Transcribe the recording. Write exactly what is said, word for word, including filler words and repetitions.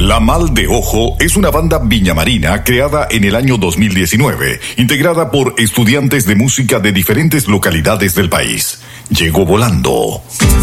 La Mal de Ojo es una banda viñamarina creada en el año dos mil diecinueve, integrada por estudiantes de música de diferentes localidades del país. Llegó volando.